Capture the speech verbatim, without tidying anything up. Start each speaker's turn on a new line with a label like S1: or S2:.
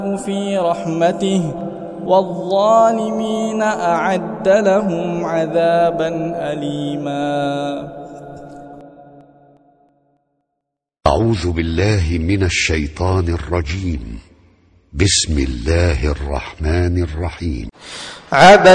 S1: في رحمته والظالمين أعد لهم عذابا أليما.
S2: أعوذ بالله من الشيطان الرجيم. بسم الله الرحمن الرحيم.